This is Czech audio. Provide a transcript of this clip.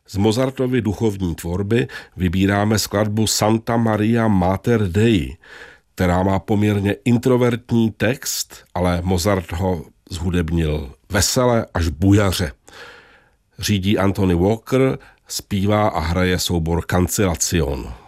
Z Mozartovy duchovní tvorby vybíráme skladbu Santa Maria Mater Dei, která má poměrně introvertní text, ale Mozart ho zhudebnil vesele až bujaře. Řídí Anthony Walker, zpívá a hraje soubor Cancellation.